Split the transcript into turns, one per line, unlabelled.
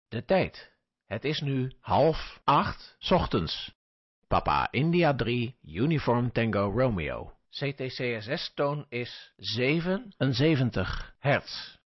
De tijd. Het is nu 7:30 ochtends. Papa India 3, Uniform Tango Romeo. CTCSS-toon is 77 hertz.